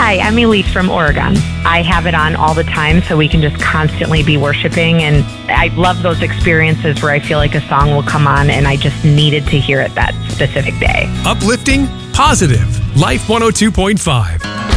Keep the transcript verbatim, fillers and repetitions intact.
Hi, I'm Elise from Oregon. I have it on all the time so we can just constantly be worshiping, and I love those experiences where I feel like a song will come on and I just needed to hear it that specific day. Uplifting, positive. Life one oh two point five.